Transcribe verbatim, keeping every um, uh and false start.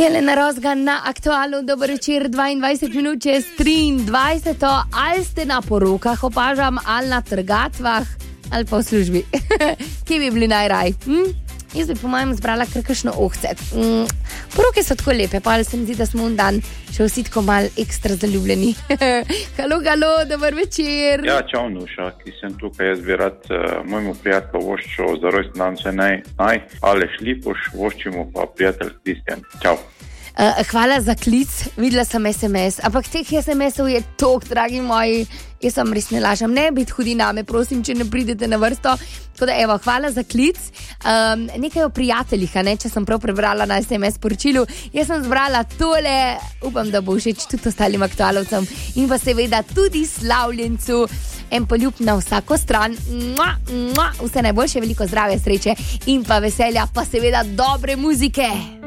Jelena Rozga na Aktualu, dober večer, dvaindvajset minut čez triindvajset. Ali ste na porokah, opažam, ali na trgatvah, ali pa v službi. Kje bi bili najraj? Hm? Jaz bi po mojem zbrala kakšno ohce. Mm, poroke so tako lepe, pa ali se mi zdi, da smo un dan še vsi tako mal ekstra zaljubljeni. Halo, halo, dober večer. Ja, čau Nuša, ki sem tukaj. Jaz bi rad uh, mojemu prijatelju voščil za rojstni dan se naj, naj, Aleš Lipuš, voščimo pa prijatelj Kristjan. Čau. Uh, hvala za klic, videla sem es em es, ampak teh es em esov je tok, dragi moji, jaz sem res ne lažem, ne biti hudi name, prosim, če ne pridete na vrsto. Tako da, evo, hvala za klic. Um, nekaj o prijateljih, ne, če sem prav prebrala na es em es poročilu. Jaz sem zbrala tole, upam, da bo všeč tudi ostalim aktualovcem in pa seveda tudi slavljencu. En poljub na vsako stran. Mua, mua, vse najboljše, veliko zdravja, sreče in pa veselja, pa seveda dobre muzike.